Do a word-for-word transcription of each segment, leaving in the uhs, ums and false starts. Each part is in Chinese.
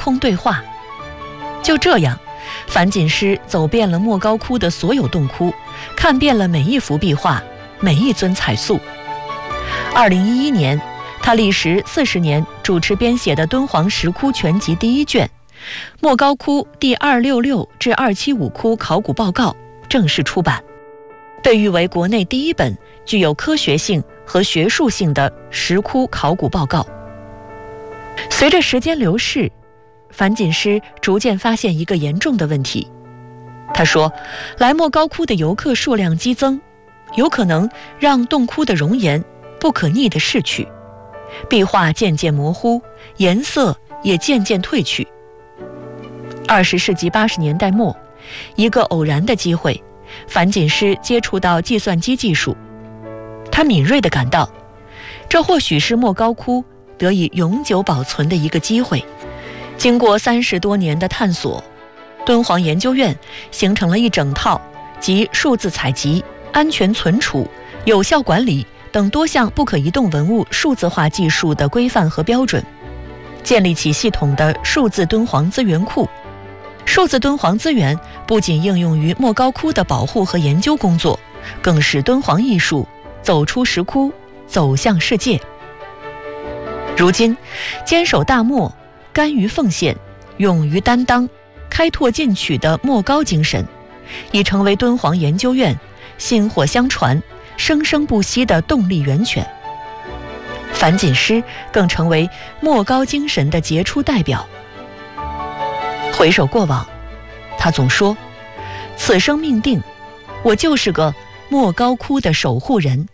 通对话。就这样，樊锦诗走遍了莫高窟的所有洞窟，看遍了每一幅壁画，每一尊彩塑。二零一一年，他历时四十年主持编写的《敦煌石窟全集》第一卷《莫高窟第二六六至二七五窟考古报告》正式出版，被誉为国内第一本具有科学性和学术性的石窟考古报告。随着时间流逝，樊锦诗逐渐发现一个严重的问题。他说，来莫高窟的游客数量激增，有可能让洞窟的容颜不可逆地逝去，壁画渐渐模糊，颜色也渐渐褪去。二十世纪八十年代末，一个偶然的机会，樊锦诗接触到计算机技术。他敏锐地感到，这或许是莫高窟得以永久保存的一个机会。经过三十多年的探索，敦煌研究院形成了一整套集数字采集、安全存储、有效管理等多项不可移动文物数字化技术的规范和标准，建立起系统的数字敦煌资源库。数字敦煌资源不仅应用于莫高窟的保护和研究工作，更使敦煌艺术走出石窟，走向世界。如今，坚守大漠、甘于奉献、勇于担当、开拓进取的莫高精神，已成为敦煌研究院薪火相传、生生不息的动力源泉。樊锦诗更成为莫高精神的杰出代表。回首过往，他总说，此生命定，我就是个莫高窟的守护人。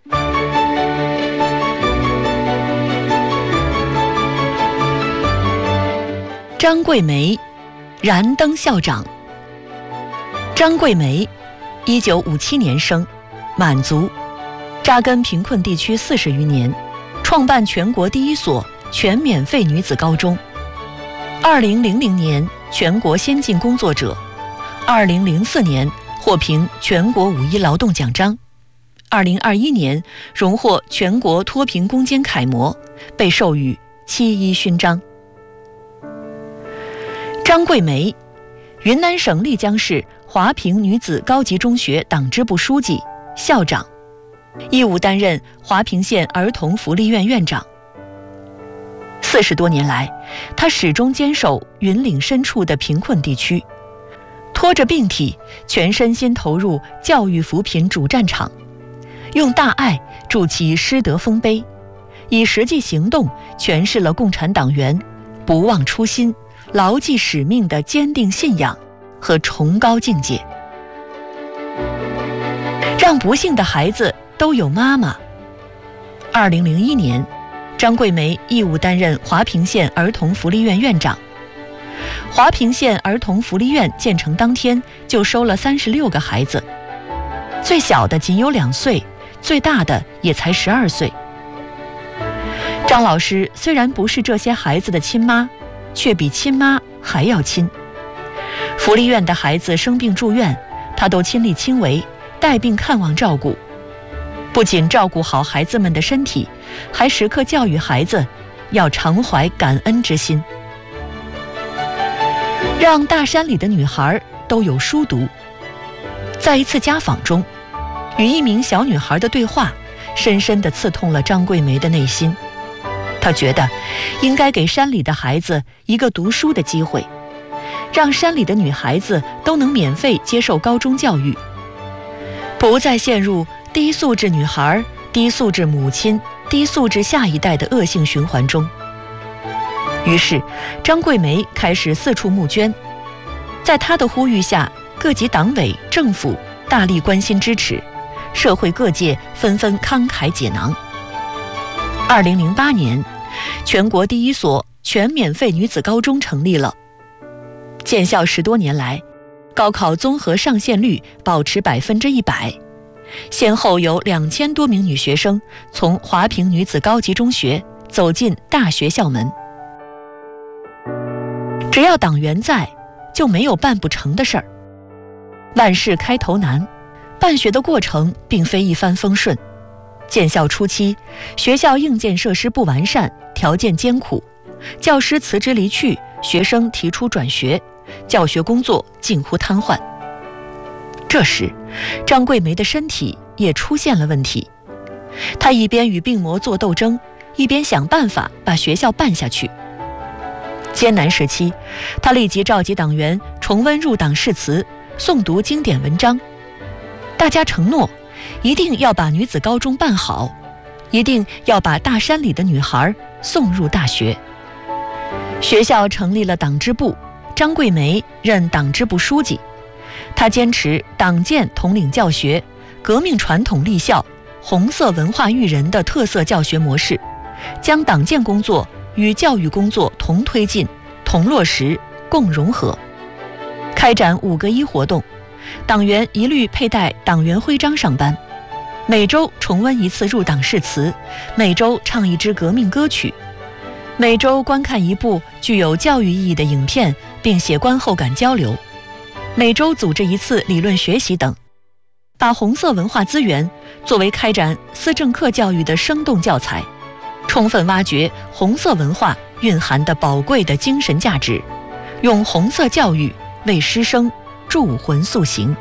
张桂梅，燃灯校长。张桂梅，一九五七年生，满族，扎根贫困地区四十余年，创办全国第一所全免费女子高中。二零零零年全国先进工作者，二零零四年获评全国五一劳动奖章，二零二一年荣获全国脱贫攻坚楷模，被授予七一勋章。张桂梅，云南省丽江市华坪女子高级中学党支部书记、校长，义务担任华坪县儿童福利院院长。四十多年来，他始终坚守云岭深处的贫困地区，拖着病体，全身心投入教育扶贫主战场，用大爱筑起师德丰碑，以实际行动诠释了共产党员不忘初心、牢记使命的坚定信仰和崇高境界。让不幸的孩子都有妈妈。二零零一年，张桂梅义务担任华坪县儿童福利院院长。华坪县儿童福利院建成当天就收了三十六个孩子，最小的仅有两岁，最大的也才十二岁。张老师虽然不是这些孩子的亲妈，却比亲妈还要亲。福利院的孩子生病住院，他都亲力亲为，带病看望照顾。不仅照顾好孩子们的身体，还时刻教育孩子要常怀感恩之心，让大山里的女孩都有书读。在一次家访中，与一名小女孩的对话深深地刺痛了张桂梅的内心。她觉得应该给山里的孩子一个读书的机会，让山里的女孩子都能免费接受高中教育，不再陷入低素质女孩、低素质母亲、低素质下一代的恶性循环中。于是张桂梅开始四处募捐，在她的呼吁下，各级党委政府大力关心支持，社会各界纷纷慷慨解囊。二零零八年，全国第一所全免费女子高中成立了。建校十多年来，高考综合上线率保持百分之一百，先后有两千多名女学生从华坪女子高级中学走进大学校门。只要党员在，就没有办不成的事儿。万事开头难，办学的过程并非一帆风顺。建校初期，学校硬件设施不完善，条件艰苦，教师辞职离去， 学生提出转学，教学工作近乎瘫痪。这时，张桂梅的身体也出现了问题，她一边与病魔做斗争，一边想办法把学校办下去。艰难时期，她立即召集党员重温入党誓词，诵读经典文章。大家承诺，一定要把女子高中办好，一定要把大山里的女孩送入大学。学校成立了党支部，张桂梅任党支部书记。她坚持党建统领教学、革命传统立校、红色文化育人的特色教学模式，将党建工作与教育工作同推进、同落实、共融合。开展五个一活动，党员一律佩戴党员徽章上班，每周重温一次入党誓词，每周唱一支革命歌曲，每周观看一部具有教育意义的影片并写观后感交流，每周组织一次理论学习等，把红色文化资源作为开展思政课教育的生动教材，充分挖掘红色文化蕴含的宝贵的精神价值，用红色教育为师生铸魂塑形。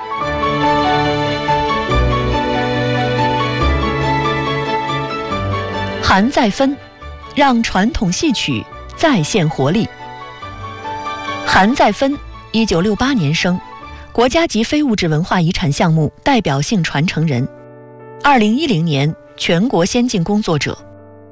韩再芬让传统戏曲再现活力。韩再芬一九六八年生，国家级非物质文化遗产项目代表性传承人，二零一零年全国先进工作者。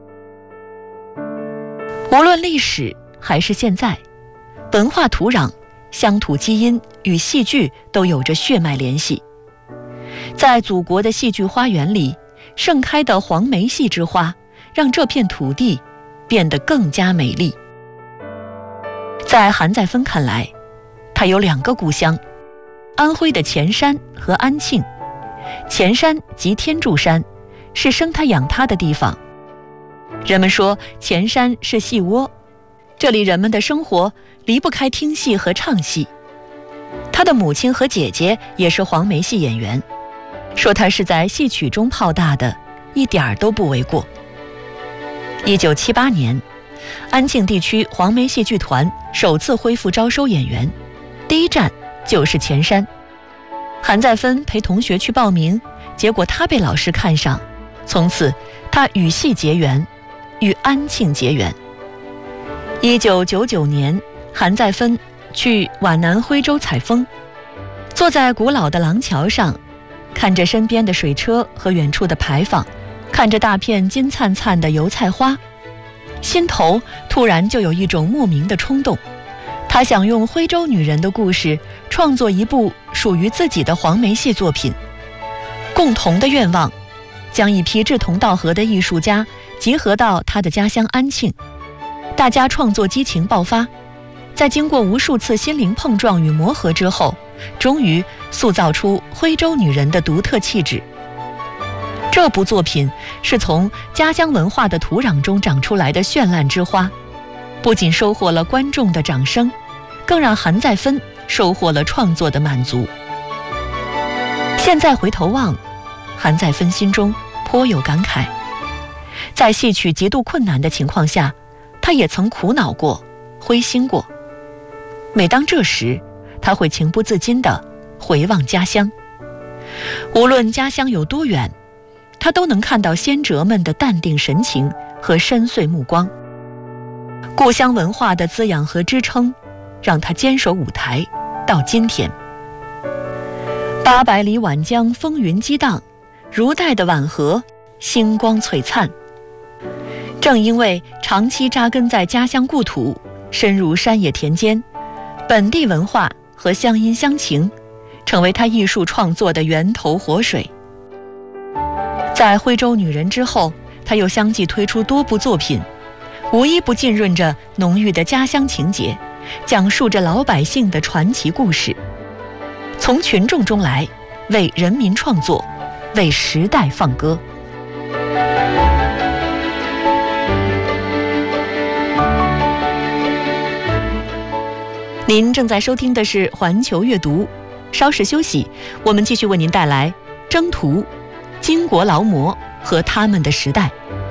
无论历史还是现在，文化土壤、乡土基因与戏剧都有着血脉联系。在祖国的戏剧花园里，盛开的黄梅戏之花让这片土地变得更加美丽。在韩再芬看来，他有两个故乡，安徽的潜山和安庆。潜山即天柱山，是生他养他的地方。人们说潜山是戏窝，这里人们的生活离不开听戏和唱戏。他的母亲和姐姐也是黄梅戏演员，说他是在戏曲中泡大的，一点儿都不为过。一九七八年，安庆地区黄梅戏剧团首次恢复招收演员，第一站就是潜山。韩再芬陪同学去报名，结果他被老师看上，从此他与戏结缘，与安庆结缘。一九九九年，韩再芬去皖南徽州采风，坐在古老的廊桥上，看着身边的水车和远处的牌坊，看着大片金灿灿的油菜花，心头突然就有一种莫名的冲动。他想用徽州女人的故事创作一部属于自己的黄梅戏作品。共同的愿望，将一批志同道合的艺术家集合到他的家乡安庆，大家创作激情爆发，在经过无数次心灵碰撞与磨合之后，终于塑造出徽州女人的独特气质。这部作品是从家乡文化的土壤中长出来的绚烂之花，不仅收获了观众的掌声，更让韩再芬收获了创作的满足。现在回头望，韩再芬心中颇有感慨。在戏曲极度困难的情况下，他也曾苦恼过，灰心过。每当这时，他会情不自禁地回望家乡。无论家乡有多远，他都能看到先哲们的淡定神情和深邃目光。故乡文化的滋养和支撑，让他坚守舞台到今天。八百里晚江风云激荡，如带的晚河星光璀璨。正因为长期扎根在家乡故土，深入山野田间，本地文化和乡音乡情成为他艺术创作的源头活水。在徽州女人之后，他又相继推出多部作品，无一不浸润着浓郁的家乡情节，讲述着老百姓的传奇故事。从群众中来，为人民创作，为时代放歌。您正在收听的是环球阅读，稍事休息，我们继续为您带来征途、巾帼劳模和他们的时代。